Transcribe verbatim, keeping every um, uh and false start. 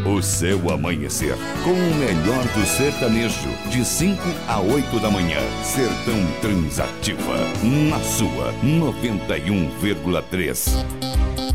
O seu amanhecer com o melhor do sertanejo, de cinco a oito da manhã. Sertão Transativa, na sua noventa e um vírgula três.